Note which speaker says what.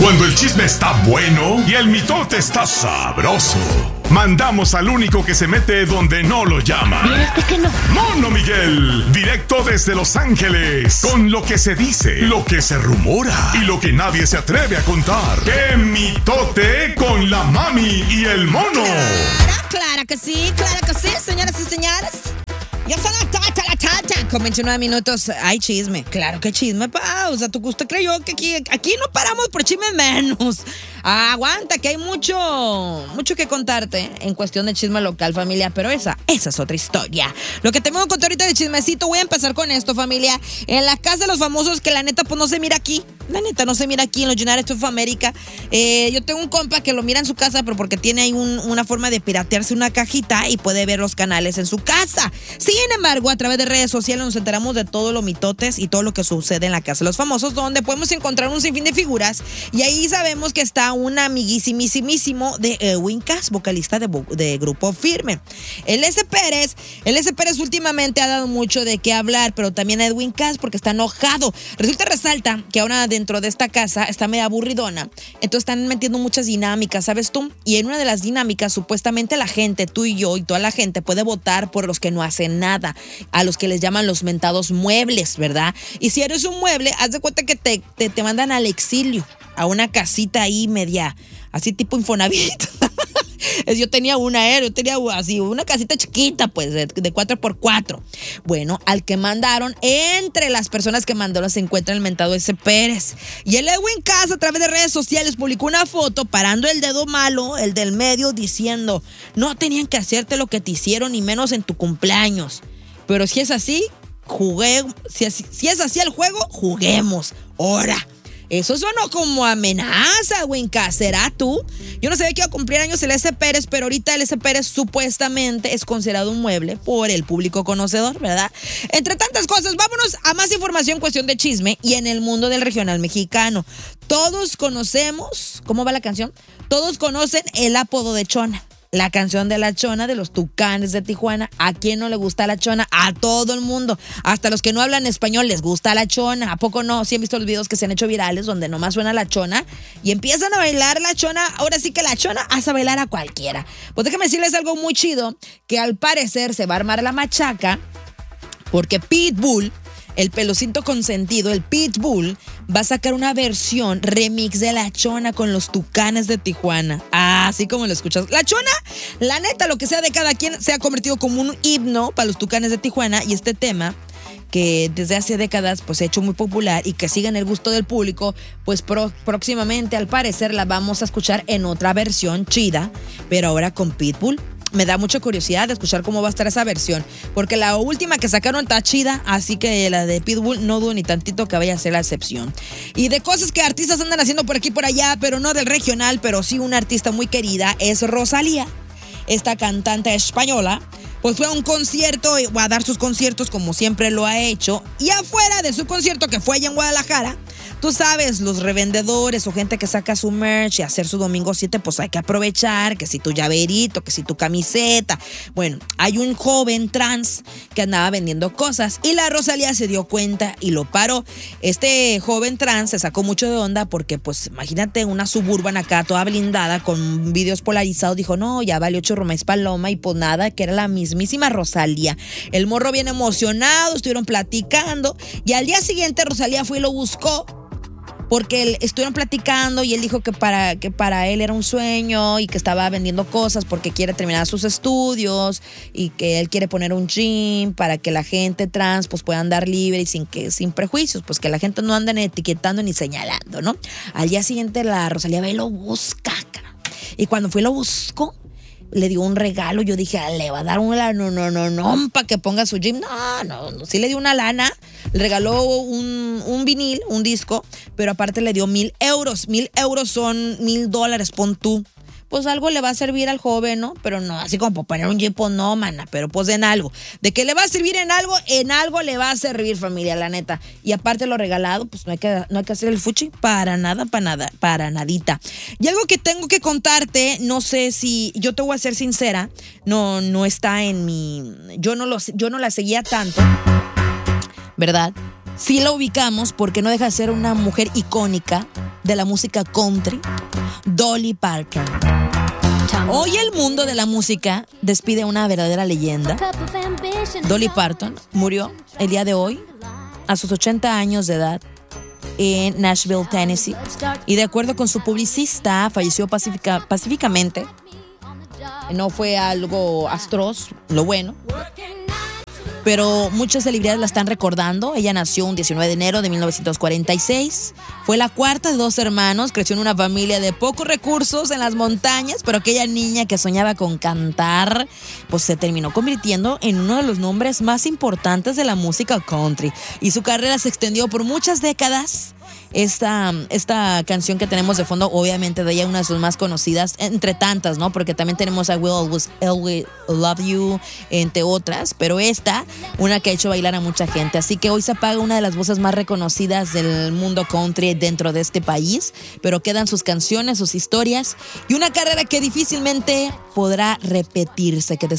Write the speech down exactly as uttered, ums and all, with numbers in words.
Speaker 1: Cuando el chisme está bueno y el mitote está sabroso, mandamos al único que se mete donde no lo llama.
Speaker 2: ¿Y este que no?
Speaker 1: Mono Miguel, directo desde Los Ángeles, con lo que se dice, lo que se rumora y lo que nadie se atreve a contar. ¡Qué mitote con la mami y el mono!
Speaker 3: Claro, claro que sí, claro que sí, señoras y señores. Ya son la tata, la tata. Con veintinueve minutos hay chisme. Claro que chisme, pausa. ¿Tú usted creyó que aquí, aquí no paramos por chisme menos? Aguanta, que hay mucho, mucho que contarte en cuestión de chisme local, familia. Pero esa, esa es otra historia. Lo que te voy a contar ahorita de chismecito, voy a empezar con esto, familia. En la casa de los famosos, que la neta, pues no se mira aquí. La neta, no se mira aquí en los United of America. Eh, yo tengo un compa que lo mira en su casa, pero porque tiene ahí un, una forma de piratearse una cajita y puede ver los canales en su casa. Sin embargo, a través de redes sociales nos enteramos de todo lo mitotes y todo lo que sucede en la casa de los famosos, donde podemos encontrar un sinfín de figuras. Y ahí sabemos que está un amiguísimísimo de Edwin Cass, vocalista de, de Grupo Firme. El S. Pérez, el S. Pérez últimamente ha dado mucho de qué hablar, pero también a Edwin Cass porque está enojado. Resulta, resalta que ahora dentro de esta casa está medio aburridona, entonces están metiendo muchas dinámicas, ¿sabes tú? Y en una de las dinámicas, supuestamente la gente, tú y yo y toda la gente puede votar por los que no hacen nada, a los que les llaman los mentados muebles, ¿verdad? Y si eres un mueble, haz de cuenta que te, te, te mandan al exilio, a una casita ahí media, así tipo Infonavit. Yo tenía una, eh, yo tenía así, una casita chiquita, pues, de, de cuatro por cuatro. Bueno, al que mandaron, entre las personas que mandaron se encuentra el mentado S. Pérez. Y el Edwin Cass, a través de redes sociales, publicó una foto parando el dedo malo, el del medio, diciendo: no tenían que hacerte lo que te hicieron, ni menos en tu cumpleaños. Pero si es así, jugué, si, si es así el juego, juguemos. Ahora. Eso sonó como amenaza, güey. ¿Será tú? Yo no sabía que iba a cumplir años el S. Pérez, pero ahorita el S. Pérez supuestamente es considerado un mueble por el público conocedor, ¿verdad? Entre tantas cosas, vámonos a más información en cuestión de chisme y en el mundo del regional mexicano. Todos conocemos, ¿cómo va la canción? Todos conocen el apodo de Chona. La canción de la Chona, de los Tucanes de Tijuana. ¿A quién no le gusta la Chona? A todo el mundo. Hasta los que no hablan español les gusta la Chona. ¿A poco no? Sí han visto los videos que se han hecho virales donde nomás suena la Chona y empiezan a bailar la Chona. Ahora sí que la Chona hace bailar a cualquiera. Pues déjame decirles algo muy chido, que al parecer se va a armar la machaca porque Pitbull, el pelocito consentido, el Pitbull, va a sacar una versión remix de La Chona con los Tucanes de Tijuana. Ah, así como lo escuchas. La Chona, la neta, lo que sea de cada quien, se ha convertido como un himno para los Tucanes de Tijuana. Y este tema, que desde hace décadas pues se ha hecho muy popular y que sigue en el gusto del público, pues pro- próximamente, al parecer, la vamos a escuchar en otra versión chida, pero ahora con Pitbull. Me da mucha curiosidad de escuchar cómo va a estar esa versión, porque la última que sacaron está chida, así que la de Pitbull no dudo ni tantito que vaya a ser la excepción. Y de cosas que artistas andan haciendo por aquí y por allá, pero no del regional, pero sí una artista muy querida, es Rosalía, esta cantante española. Pues fue a un concierto, va a dar sus conciertos como siempre lo ha hecho, y afuera de su concierto, que fue allá en Guadalajara, tú sabes, los revendedores o gente que saca su merch y hacer su domingo siete, pues hay que aprovechar, que si tu llaverito, que si tu camiseta. Bueno, hay un joven trans que andaba vendiendo cosas y la Rosalía se dio cuenta y lo paró. Este joven trans se sacó mucho de onda porque, pues, imagínate una Suburban acá toda blindada con videos polarizados. Dijo, no, ya valió chorro más paloma, y pues nada, que era la mismísima Rosalía. El morro bien emocionado, estuvieron platicando y al día siguiente Rosalía fue y lo buscó, porque él, estuvieron platicando y él dijo que para, que para él era un sueño y que estaba vendiendo cosas porque quiere terminar sus estudios y que él quiere poner un gym para que la gente trans pues pueda andar libre y sin, que, sin prejuicios, pues que la gente no anden etiquetando ni señalando, ¿no? Al día siguiente la Rosalía ve y lo busca, y cuando fue y lo buscó, le dio un regalo. Yo dije, ah, le va a dar una no, no, no, no, para que ponga su gym. No, no, no, sí le dio una lana, le regaló un, un vinil, un disco, pero aparte le dio mil euros. Mil euros son mil dólares, pon tú. Pues algo le va a servir al joven, ¿no? Pero no, así como para poner un gym, pues no, mana, pero pues en algo. De que le va a servir en algo, en algo le va a servir, familia, la neta. Y aparte lo regalado, pues no hay que, no hay que hacer el fuchi para nada, para nada, para nadita. Y algo que tengo que contarte, no sé si, yo te voy a ser sincera, no, no está en mi, yo no, lo, yo no la seguía tanto, ¿verdad? sí la ubicamos porque no deja de ser una mujer icónica de la música country, Dolly Parton. Hoy el mundo de la música despide a una verdadera leyenda. Dolly Parton murió el día de hoy a sus ochenta años de edad en Nashville, Tennessee. Y de acuerdo con su publicista, falleció pacífica, pacíficamente. No fue algo atroz, lo bueno. Pero muchas celebridades la están recordando. Ella nació un diecinueve de enero de mil novecientos cuarenta y seis. Fue la cuarta de dos hermanos. Creció en una familia de pocos recursos en las montañas, pero aquella niña que soñaba con cantar, pues se terminó convirtiendo en uno de los nombres más importantes de la música country. Y su carrera se extendió por muchas décadas. Esta, esta canción que tenemos de fondo, obviamente de ella una de sus más conocidas, entre tantas, ¿no? Porque también tenemos I Will Always, Always Love You, entre otras, pero esta, una que ha hecho bailar a mucha gente. Así que hoy se apaga una de las voces más reconocidas del mundo country dentro de este país, pero quedan sus canciones, sus historias y una carrera que difícilmente podrá repetirse, que